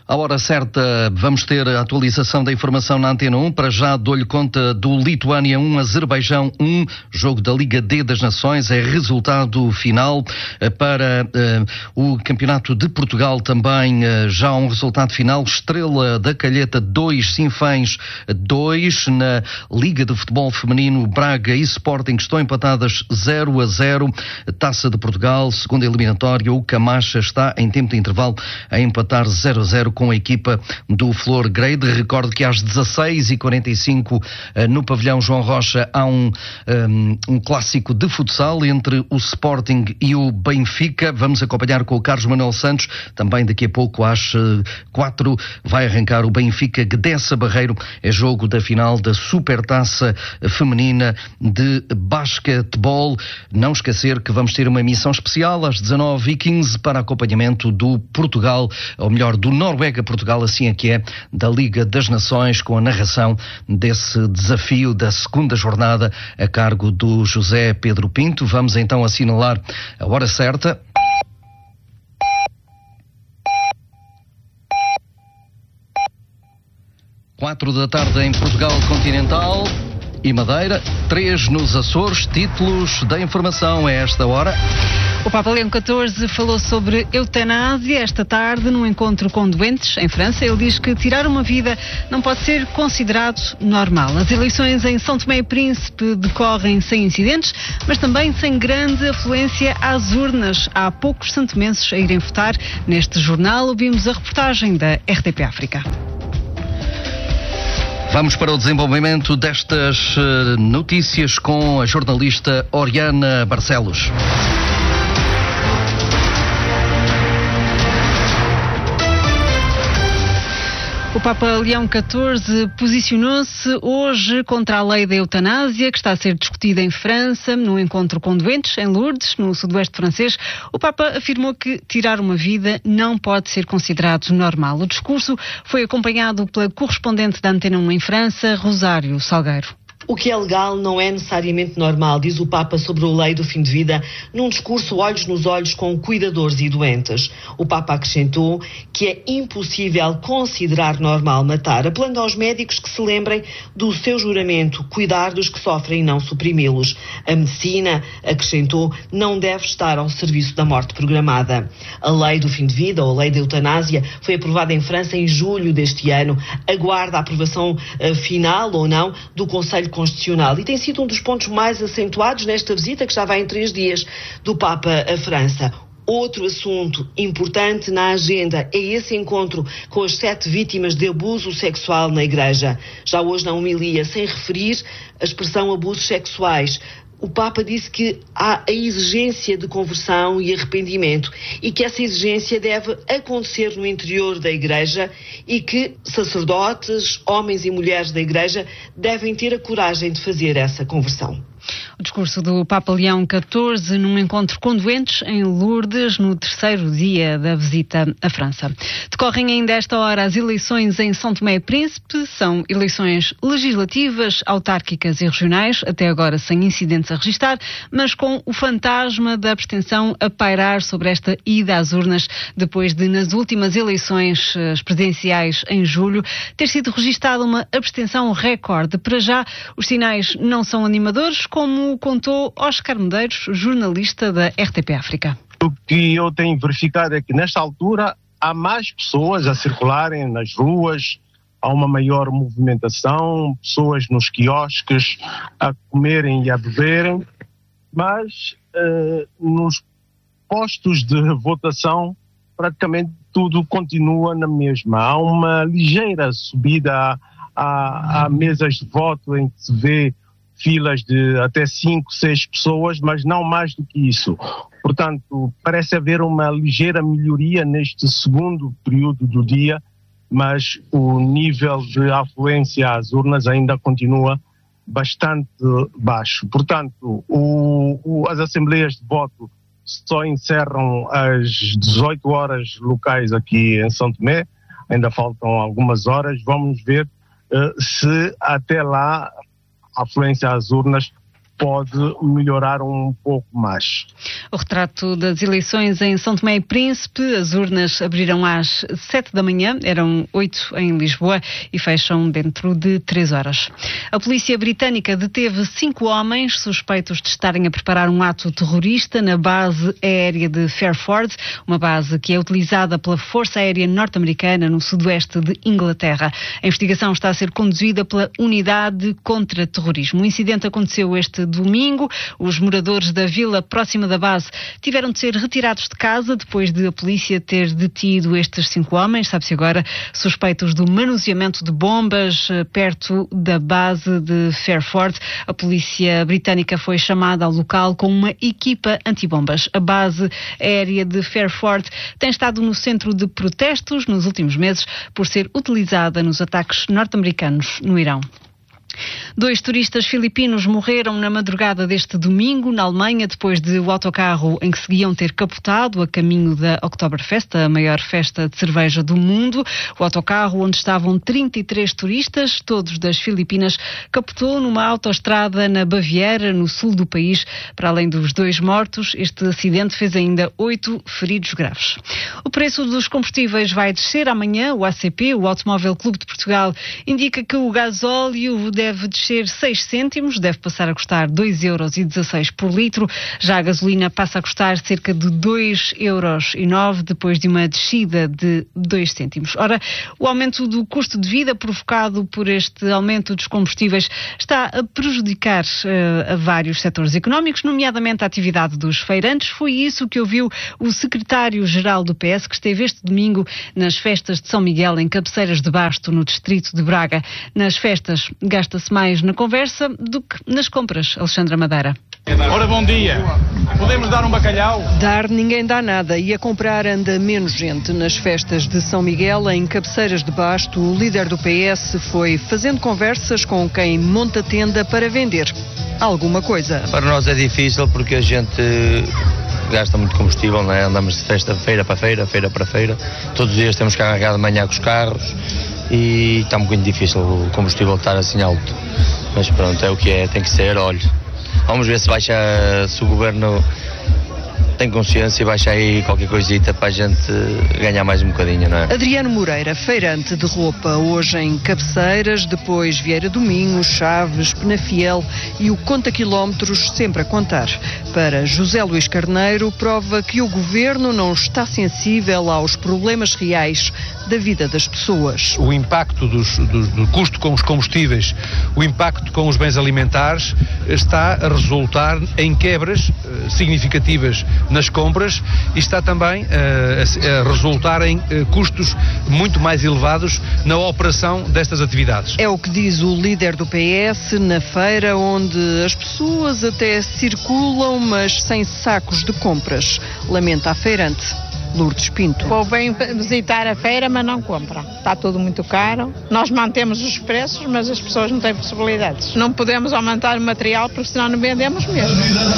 À hora certa, vamos ter a atualização da informação na Antena 1. Para já dou-lhe conta do Lituânia 1, Azerbaijão 1, jogo da Liga D das Nações, é resultado final. Para o Campeonato de Portugal também já um resultado final. Estrela da Calheta 2, Sinfãs 2. Na Liga de Futebol Feminino, Braga e Sporting estão empatadas 0-0. Taça de Portugal, segunda eliminatória, o Camacha está em tempo de intervalo a empatar 0-0 com a equipa do Flor Grade. Recordo que às 16h45 no pavilhão João Rocha há um clássico de futsal entre o Sporting e o Benfica. Vamos acompanhar com o Carlos Manuel Santos. Também daqui a pouco às 4 vai arrancar o Benfica Guedessa Barreiro. É jogo da final da Supertaça Feminina de Basquetebol. Não esquecer que vamos ter uma emissão especial às 19h15 para acompanhamento do Portugal, ou melhor, do Noruega-Portugal, assim é que é, da Liga das Nações, com a narração desse desafio da segunda jornada a cargo do José Pedro Pinto. Vamos então assinalar a hora certa. Quatro da tarde em Portugal Continental e Madeira, 3 nos Açores. Títulos da informação a esta hora. O Papa Leão XIV falou sobre eutanásia esta tarde num encontro com doentes em França. Ele diz que tirar uma vida não pode ser considerado normal. As eleições em São Tomé e Príncipe decorrem sem incidentes, mas também sem grande afluência às urnas. Há poucos santomenses a irem votar. Neste jornal ouvimos a reportagem da RTP África. Vamos para o desenvolvimento destas notícias com a jornalista Oriana Barcelos. O Papa Leão XIV posicionou-se hoje contra a lei da eutanásia, que está a ser discutida em França, num encontro com doentes, em Lourdes, no sudoeste francês. O Papa afirmou que tirar uma vida não pode ser considerado normal. O discurso foi acompanhado pela correspondente da Antena 1 em França, Rosário Salgueiro. O que é legal não é necessariamente normal, diz o Papa sobre a lei do fim de vida, num discurso olhos nos olhos com cuidadores e doentes. O Papa acrescentou que é impossível considerar normal matar, apelando aos médicos que se lembrem do seu juramento, cuidar dos que sofrem e não suprimi-los. A medicina, acrescentou, não deve estar ao serviço da morte programada. A lei do fim de vida, ou a lei da eutanásia, foi aprovada em França em julho deste ano. Aguarda a aprovação final ou não do Conselho Constitucional e tem sido um dos pontos mais acentuados nesta visita, que já vai em 3 dias, do Papa à França. Outro assunto importante na agenda é esse encontro com as 7 vítimas de abuso sexual na Igreja. Já hoje na homilia, sem referir a expressão abusos sexuais, o Papa disse que há a exigência de conversão e arrependimento e que essa exigência deve acontecer no interior da Igreja e que sacerdotes, homens e mulheres da Igreja devem ter a coragem de fazer essa conversão. O discurso do Papa Leão XIV num encontro com doentes em Lourdes, no 3º dia da visita à França. Decorrem ainda esta hora as eleições em São Tomé e Príncipe. São eleições legislativas, autárquicas e regionais, até agora sem incidentes a registrar, mas com o fantasma da abstenção a pairar sobre esta ida às urnas, depois de, nas últimas eleições presidenciais em julho, ter sido registada uma abstenção recorde. Para já, os sinais não são animadores, como contou Oscar Medeiros, jornalista da RTP África. O que eu tenho verificado é que nesta altura há mais pessoas a circularem nas ruas, há uma maior movimentação, pessoas nos quiosques a comerem e a beberem, mas nos postos de votação praticamente tudo continua na mesma. Há uma ligeira subida a mesas de voto em que se vê filas de até 5, 6 pessoas, mas não mais do que isso. Portanto, parece haver uma ligeira melhoria neste segundo período do dia, mas o nível de afluência às urnas ainda continua bastante baixo. Portanto, as assembleias de voto só encerram às 18 horas locais aqui em São Tomé, ainda faltam algumas horas. Vamos ver se até lá a afluência às urnas pode melhorar um pouco mais. O retrato das eleições em São Tomé e Príncipe. As urnas abriram às 7 da manhã, eram 8 em Lisboa e fecham dentro de 3 horas. A polícia britânica deteve 5 homens suspeitos de estarem a preparar um ato terrorista na base aérea de Fairford, uma base que é utilizada pela Força Aérea Norte-Americana no sudoeste de Inglaterra. A investigação está a ser conduzida pela Unidade contra Terrorismo. O incidente aconteceu este domingo. Os moradores da vila próxima da base tiveram de ser retirados de casa depois de a polícia ter detido estes 5 homens, sabe-se agora, suspeitos do manuseamento de bombas perto da base de Fairford. A polícia britânica foi chamada ao local com uma equipa antibombas. A base aérea de Fairford tem estado no centro de protestos nos últimos meses por ser utilizada nos ataques norte-americanos no Irão. 2 turistas filipinos morreram na madrugada deste domingo na Alemanha depois de o autocarro em que seguiam ter capotado a caminho da Oktoberfest, a maior festa de cerveja do mundo. O autocarro onde estavam 33 turistas, todos das Filipinas, capotou numa autoestrada na Baviera, no sul do país. Para além dos 2 mortos, este acidente fez ainda 8 feridos graves. O preço dos combustíveis vai descer amanhã. O ACP, o Automóvel Clube de Portugal, indica que o gasóleo deve descer 6 cêntimos, deve passar a custar 2,16 € por litro. Já a gasolina passa a custar cerca de 2,09 € depois de uma descida de 2 cêntimos. Ora, o aumento do custo de vida provocado por este aumento dos combustíveis está a prejudicar a vários setores económicos, nomeadamente a atividade dos feirantes. Foi isso que ouviu o secretário-geral do PS, que esteve este domingo nas festas de São Miguel, em Cabeceiras de Basto, no distrito de Braga. Nas festas gasta-se mais na conversa do que nas compras. Alexandra Madeira. Ora, bom dia. Podemos dar um bacalhau? Dar ninguém dá nada e a comprar anda menos gente. Nas festas de São Miguel, em Cabeceiras de Basto, o líder do PS foi fazendo conversas com quem monta tenda para vender alguma coisa. Para nós é difícil porque a gente gasta muito combustível, não é? Andamos de feira para feira, feira para feira. Todos os dias temos que carregar de manhã com os carros e está muito difícil o combustível estar assim alto. Mas pronto, é o que é, tem que ser, olha. Vamos ver se o governo tem consciência e baixa aí qualquer coisita para a gente ganhar mais um bocadinho, não é? Adriano Moreira, feirante de roupa, hoje em Cabeceiras, depois Vieira do Minho, Chaves, Penafiel e o conta-quilómetros sempre a contar. Para José Luís Carneiro, prova que o governo não está sensível aos problemas reais da vida das pessoas. O impacto do custo com os combustíveis, o impacto com os bens alimentares está a resultar em quebras significativas nas compras e está também a resultar em custos muito mais elevados na operação destas atividades. É o que diz o líder do PS na feira, onde as pessoas até circulam, mas sem sacos de compras. Lamenta a feirante. Lourdes Pinto. O povo vem visitar a feira, mas não compra. Está tudo muito caro. Nós mantemos os preços, mas as pessoas não têm possibilidades. Não podemos aumentar o material, porque senão não vendemos mesmo.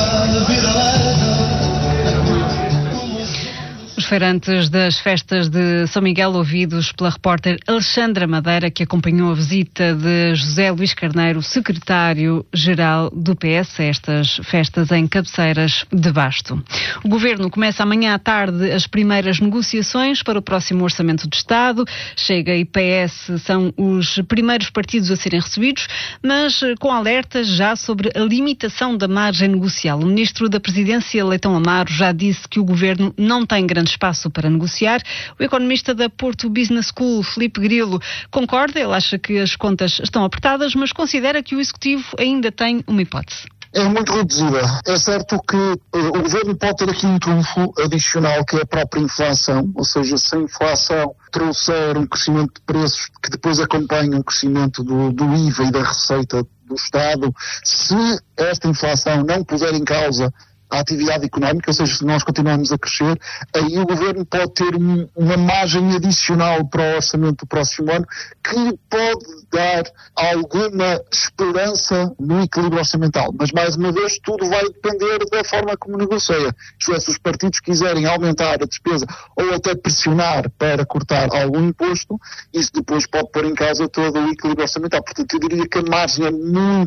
Os feirantes das festas de São Miguel, ouvidos pela repórter Alexandra Madeira, que acompanhou a visita de José Luís Carneiro, secretário-geral do PS, a estas festas em Cabeceiras de Basto. O Governo começa amanhã à tarde as primeiras negociações para o próximo Orçamento de Estado. Chega e PS são os primeiros partidos a serem recebidos, mas com alertas já sobre a limitação da margem negocial. O Ministro da Presidência, Leitão Amaro, já disse que o Governo não tem grande espaço para negociar. O economista da Porto Business School, Filipe Grilo, concorda. Ele acha que as contas estão apertadas, mas considera que o Executivo ainda tem uma hipótese. É muito reduzida. É certo que o Governo pode ter aqui um trunfo adicional, que é a própria inflação, ou seja, se a inflação trouxer um crescimento de preços que depois acompanha um crescimento do IVA e da receita do Estado, se esta inflação não puser em causa a atividade económica, ou seja, se nós continuarmos a crescer, aí o Governo pode ter uma margem adicional para o orçamento do próximo ano que pode dar alguma esperança no equilíbrio orçamental. Mas, mais uma vez, tudo vai depender da forma como negocia. Isto é, se os partidos quiserem aumentar a despesa ou até pressionar para cortar algum imposto, isso depois pode pôr em causa todo o equilíbrio orçamental. Portanto, eu diria que a margem é muito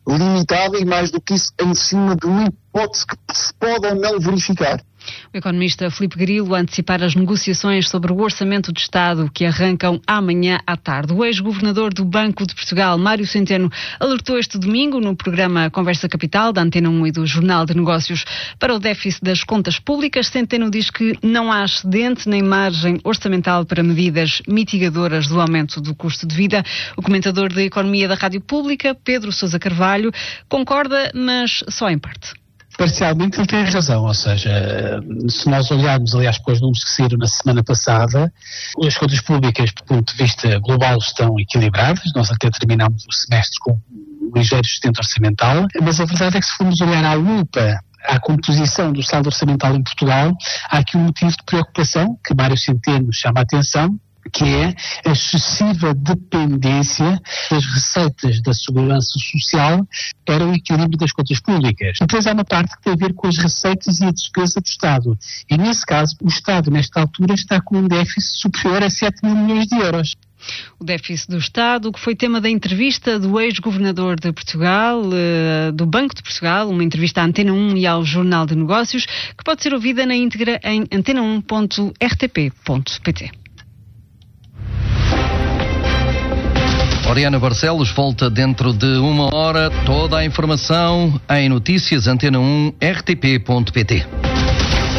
limitada e, mais do que isso, em cima de uma hipótese que se pode ou não verificar. O economista Filipe Grilo a antecipar as negociações sobre o Orçamento de Estado que arrancam amanhã à tarde. O ex-governador do Banco de Portugal, Mário Centeno, alertou este domingo no programa Conversa Capital da Antena 1 e do Jornal de Negócios para o déficit das contas públicas. Centeno diz que não há excedente nem margem orçamental para medidas mitigadoras do aumento do custo de vida. O comentador de Economia da Rádio Pública, Pedro Sousa Carvalho, concorda, mas só em parte. Parcialmente ele tem razão, ou seja, se nós olharmos, aliás, para os números que saíram na semana passada, as contas públicas, do ponto de vista global, estão equilibradas, nós até terminamos o semestre com um ligeiro sustento orçamental, mas a verdade é que se formos olhar à lupa, à composição do saldo orçamental em Portugal, há aqui um motivo de preocupação que Mário Centeno chama a atenção, que é a excessiva dependência das receitas da segurança social para o equilíbrio das contas públicas. Depois há uma parte que tem a ver com as receitas e a despesa do Estado. E nesse caso, o Estado, nesta altura, está com um déficit superior a 7 mil milhões de euros. O déficit do Estado, que foi tema da entrevista do ex-governador de Portugal, do Banco de Portugal, uma entrevista à Antena 1 e ao Jornal de Negócios, que pode ser ouvida na íntegra em antena1.rtp.pt. Oriana Barcelos volta dentro de uma hora. Toda a informação em notícias antena1.rtp.pt.